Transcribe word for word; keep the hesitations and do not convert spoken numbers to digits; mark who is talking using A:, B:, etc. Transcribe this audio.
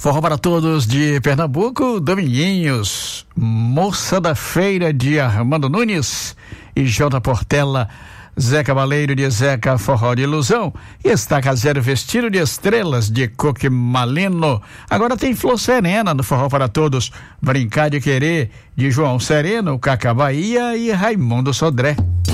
A: Forró para todos de Pernambuco, Dominguinhos, Moça da Feira de Armando Nunes e J. Portela, Zé Cabaleiro de Zeca Forró de Ilusão e Estaca Zero Vestido de Estrelas de Coque Malino. Agora tem Flor Serena no Forró para Todos, Brincar de Querer de João Sereno, Caca Bahia e Raimundo Sodré.